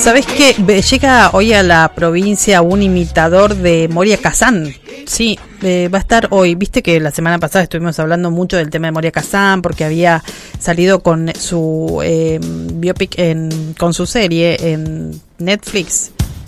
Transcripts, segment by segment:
¿Sabés qué? Llega hoy a la provincia un imitador de Moria Kazan. Sí, va a estar hoy. Viste que la semana pasada estuvimos hablando mucho del tema de Moria Kazan porque había salido con su biopic, con su serie en Netflix.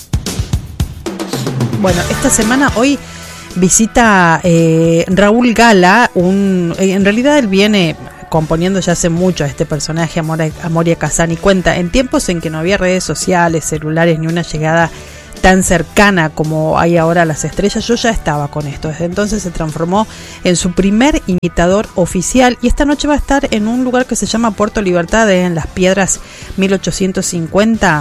Bueno, esta semana hoy visita Raúl Gala, en realidad él viene componiendo ya hace mucho a este personaje, a Moria Kazan, y cuenta, en tiempos en que no había redes sociales, celulares, ni una llegada tan cercana como hay ahora a las estrellas, yo ya estaba con esto. Desde entonces se transformó en su primer imitador oficial y esta noche va a estar en un lugar que se llama Puerto Libertad, en Las Piedras 1850.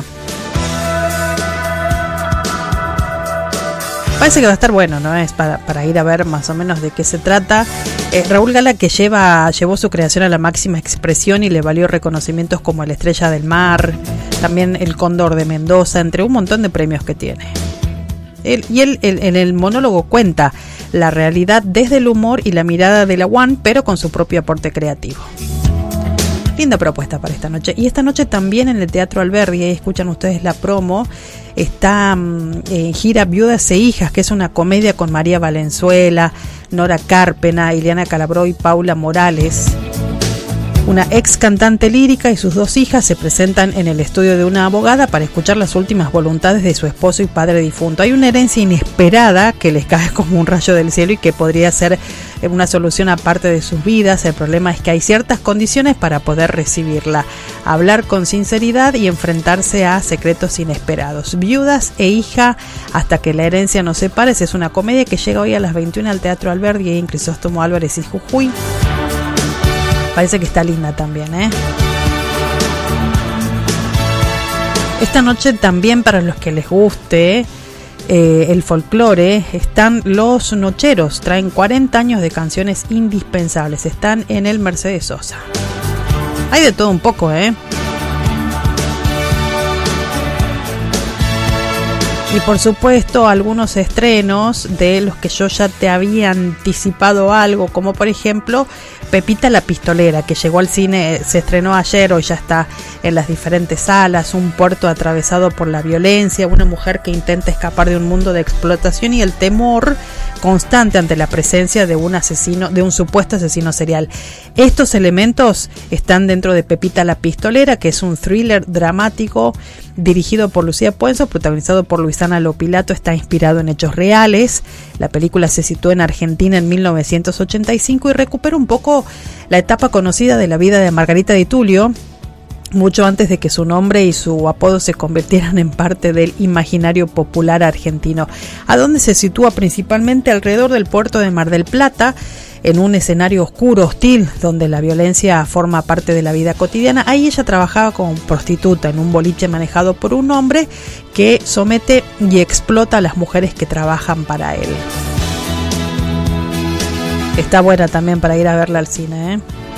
Parece que va a estar bueno, ¿no? Es para ir a ver más o menos de qué se trata. Raúl Gala, que llevó su creación a la máxima expresión y le valió reconocimientos como la Estrella del Mar, también el Cóndor de Mendoza, entre un montón de premios que tiene. Él en el monólogo cuenta la realidad desde el humor y la mirada de la One, pero con su propio aporte creativo. Linda propuesta para esta noche. Y esta noche también en el Teatro Alberdi, ahí escuchan ustedes la promo, está en gira Viudas e Hijas, que es una comedia con María Valenzuela, Nora Carpena, Ileana Calabró y Paula Morales. Una ex cantante lírica y sus dos hijas se presentan en el estudio de una abogada para escuchar las últimas voluntades de su esposo y padre difunto. Hay una herencia inesperada que les cae como un rayo del cielo y que podría ser una solución aparte de sus vidas. El problema es que hay ciertas condiciones para poder recibirla. Hablar con sinceridad y enfrentarse a secretos inesperados. Viudas e Hija hasta que la herencia nos separe. Es una comedia que llega hoy a las 21 al Teatro Alberdi en Crisóstomo Álvarez y Jujuy. Parece que está linda también, ¿eh? Esta noche también, para los que les guste el folclore, están Los Nocheros. Traen 40 años de canciones indispensables. Están en el Mercedes Sosa. Hay de todo un poco, ¿eh? Y por supuesto algunos estrenos de los que yo ya te había anticipado algo, como por ejemplo Pepita la Pistolera, que llegó al cine, se estrenó ayer, hoy ya está en las diferentes salas. Un puerto atravesado por la violencia, una mujer que intenta escapar de un mundo de explotación y el temor constante ante la presencia de un supuesto asesino serial. Estos elementos están dentro de Pepita la Pistolera, que es un thriller dramático dirigido por Lucía Puenzo, protagonizado por Luisana Lopilato. Está inspirado en hechos reales. La película se situó en Argentina en 1985 y recupera un poco la etapa conocida de la vida de Margarita Di Tullio, mucho antes de que su nombre y su apodo se convirtieran en parte del imaginario popular argentino, a donde se sitúa principalmente alrededor del puerto de Mar del Plata, en un escenario oscuro, hostil, donde la violencia forma parte de la vida cotidiana. Ahí ella trabajaba como prostituta en un boliche manejado por un hombre que somete y explota a las mujeres que trabajan para él. Está buena también para ir a verla al cine, ¿eh?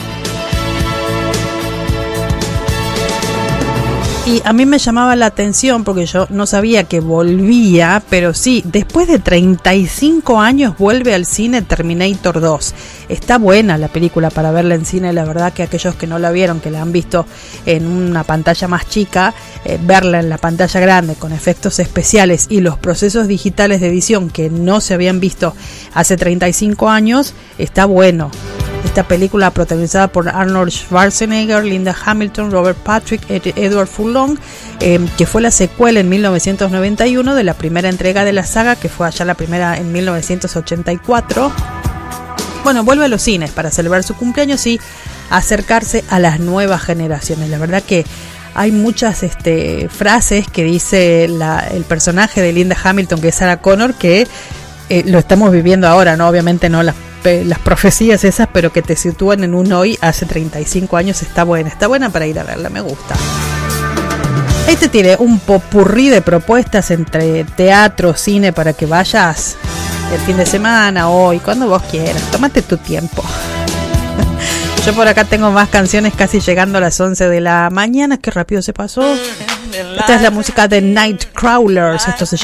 Y a mí me llamaba la atención porque yo no sabía que volvía, pero sí, después de 35 años vuelve al cine Terminator 2. Está buena la película para verla en cine, la verdad que aquellos que no la vieron, que la han visto en una pantalla más chica, verla en la pantalla grande con efectos especiales y los procesos digitales de edición que no se habían visto hace 35 años, está bueno. Esta película protagonizada por Arnold Schwarzenegger, Linda Hamilton, Robert Patrick, Edward Furlong, que fue la secuela en 1991 de la primera entrega de la saga, que fue allá la primera en 1984. Bueno, vuelve a los cines para celebrar su cumpleaños y acercarse a las nuevas generaciones. La verdad que hay muchas frases que dice el personaje de Linda Hamilton, que es Sarah Connor, que lo estamos viviendo ahora, ¿no? Obviamente no las profecías esas, pero que te sitúan en un hoy hace 35 años. Está buena para ir a verla, me gusta. Este tiene un popurrí de propuestas entre teatro, cine, para que vayas el fin de semana, hoy, cuando vos quieras, tómate tu tiempo. Yo por acá tengo más canciones, casi llegando a las 11 de la mañana, qué rápido se pasó. Esta es la música de Nightcrawlers, esto se llama